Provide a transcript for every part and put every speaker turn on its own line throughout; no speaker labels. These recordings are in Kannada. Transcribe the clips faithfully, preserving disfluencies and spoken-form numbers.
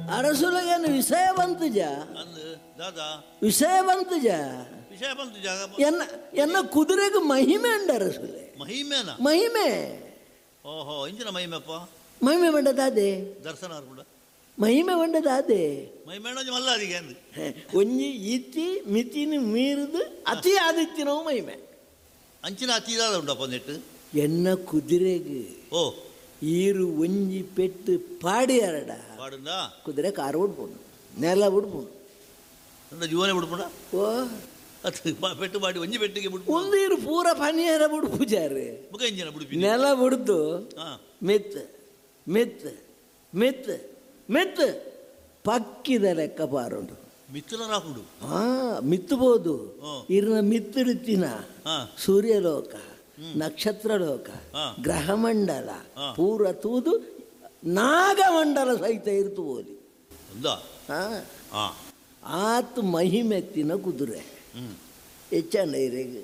ಅರಸುಲಗೇನು ವಿಷಯ ಬಂತು ಜಾ
ಅಂದು ದಾದಾ
ವಿಷಯ ಬಂತು ಜಾ
ವಿಷಯ ಬಂತು ಜಾಗ
ಎನ್ನ ಎನ್ನ ಕುದುರೆಗೆ ಮಹಿಮೆ ಉಂಡ ಅರಸುಲೆ
ಮಹಿಮೇನ
ಮಹಿಮೆ
ಓಹೋ ಇಂಚಿನ ಮಹಿಮೆಪ್ಪ
ಮಹಿಮೆ ಬಂಡದಾದೆ
ದರ್ಶನ ಕೂಡ
ಮಹಿಮೆ ಬಂಡದಾದೆ
ಮಹಿಮೇಣ ಮಲ್ಲ ಅದಿಗೆ ಅಂದು
ಒಂಜಿ ಇತಿ ಮಿತಿನ ಮೀರಿದು ಅತಿ ಆದಿತ್ಯನವು ಮಹಿಮೆ
ಅಂಚಿನ ಅತಿದಾದ ಉಂಟಪ್ಪ ನೆಟ್ಟು
ಎನ್ನ ಕುದುರೆಗೆ
ಓ
ಈರು ಒಂಜಿ ಪೆಟ್ಟು ಪಾಡಿ ಎರಡ
ಪಾಡುಂದ
ಕುದುರೆ ಕಾರು ಬಿಡ್ಬೋದು ನೆಲ ಬಿಡ್ಬೋದು
ಅಂದ್ರೆ ಜೀವನ ಬಿಡ್ಬೋಣ
ಓ
ಅದು ಪೆಟ್ಟು ಮಾಡಿ ಒಂಜಿ ಪೆಟ್ಟಿಗೆ ಬಿಡ್ಬೋದು
ಒಂದು ಇರು ಪೂರ ಪನಿಯರ ಬಿಡು ಪೂಜಾರಿ
ಮುಖ ಇಂಜಿನ ಬಿಡ್ಬಿ
ನೆಲ ಬಿಡ್ದು
ಹಾಂ
ಮೆತ್ ಮೆತ್ ಮೆತ್ ಮೆತ್ ಪಕ್ಕಿದ ಲೆಕ್ಕ ಪಾರುಂಡು
ಮಿತ್ತಲ ರಾಹುಡು
ಹಾ ಮಿತ್ತಬಹುದು ಇರ್ನ ಮಿತ್ತಿರುತ್ತಿನ
ಹಾಂ
ಸೂರ್ಯಲೋಕ ನಕ್ಷತ್ರ ಲೋಕ ಗ್ರಹಮಂಡಲ ಪೂರ ತೂದು ನಾಗಮಂಡಲ ಸಹಿತ ಇರ್ತು ಬೋಲಿ
ಹೌದಾ ಹಾಂ
ಆತು ಮಹಿಮೆತ್ತಿನ ಕುದುರೆ ಹೆಚ್ಚಂಡೈರೆಗೆ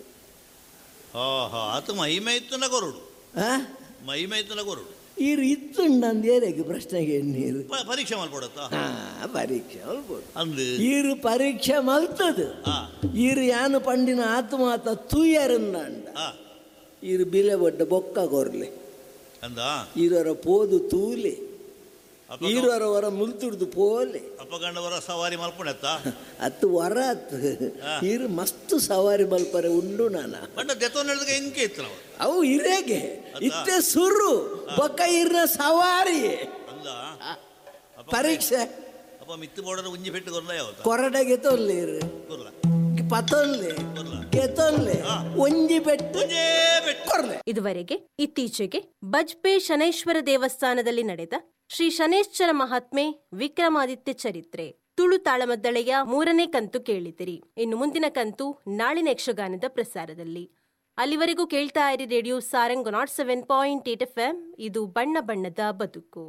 ಹಾ ಆತ ಮಹಿಮೆ ಇತ್ತನ ಕೊರಡು
ಹಾಂ
ಮಹಿಮೆ ಇತ್ತನ ಕೊರಡು
ಈರು ಇತ್ತುಂಡಂದೇರೆಗೆ ಪ್ರಶ್ನೆಗೆ ನೀರು
ಪರೀಕ್ಷೆ ಮಾಡ್ಕೊಡತ್ತಾ
ಹಾಂ ಪರೀಕ್ಷೆ ಮಲ್ಬೋದು
ಅಂದು
ಈರು ಪರೀಕ್ಷೆ ಮಲ್ತದು ಈರು ಯಾನು ಪಂಡಿನ ಆತ್ಮಾತ ತೂಯರಂದ ಈರು ಬಿಲೆ ಬಡ್ಡ ಬೊಕ್ಕ ಕೊರ್ಲೆ
ಅಂದ
ಈರವರ ಪೋದು ತೂಲೆ ಈರವರ ಹೊರ ಮುಲ್ತುಡ್ದು ಪೋಲೆ
ಅಪ್ಪಗಂಡವರ ಸವಾರಿ ಮಲ್ಪಣೆತ್ತ
ಹತ್ತು ವರ ಹತ್ತು ಈರು ಮಸ್ತ್ ಸವಾರಿ ಮಲ್ಪರೆ ಉಂಡು ನಾನ
ಬಣ್ಣ ದೆತ್ತೋ ನಡೆದಾಗ ಹೆಂಗೆ ಇತ್ತು ನಾವು
ಅವು ಇರೇಗೆ ಇತ್ತೆ ಸುರು ಬೊಕ್ಕ ಇರ್ನ ಸವಾರಿ
ಅಂದ
ಪರೀಕ್ಷೆ
ಅಪ್ಪ ಮಿತ್ತು ಬೋರ್ಡರ್ ಉಂಜಿ ಪೆಟ್ಟು ಕೊರ್ಲ ಯಾವತ್ತ
ಕೊರಡೆಗೆ ತೊಲ್ಲೇರು
ಕೊರ್ಲ
ಪತೊಲ್ಲೆ ಕೆತೊಲ್ಲೆ ಒಂಜಿ ಪೆಟ್ಟು ಕೊರ್ಲೆ.
ಇದುವರೆಗೆ ಇತ್ತೀಚೆಗೆ ಬಜ್ಪೆ ಶನೈಶ್ವರ ದೇವಸ್ಥಾನದಲ್ಲಿ ನಡೆದ ಶ್ರೀ ಶನೇಶ್ವರ ಮಹಾತ್ಮೆ ವಿಕ್ರಮಾದಿತ್ಯ ಚರಿತ್ರೆ ತುಳು ತಾಳಮದ್ದಳೆಯ ಮೂರನೇ ಕಂತು ಕೇಳಿದಿರಿ. ಇನ್ನು ಮುಂದಿನ ಕಂತು ನಾಳಿನ ಯಕ್ಷಗಾನದ ಪ್ರಸಾರದಲ್ಲಿ. ಅಲ್ಲಿವರೆಗೂ ಕೇಳ್ತಾ ಇರಿ radio Sarang not seven point eight F M. ಇದು ಬಣ್ಣ ಬಣ್ಣದ ಬದುಕು.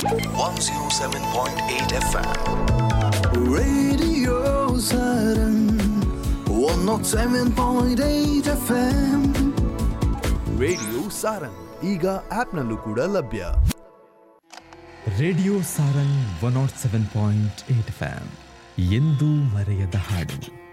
Radio Sarang one not seven point eight F M.
Radio Sarang ಈಗ ಆಪ್ನಲ್ಲೂ ಕೂಡ ಲಭ್ಯ.
Radio Sarang one not seven point eight F M. ಎಂದೂ ಮರೆಯದ ಹಾಡು.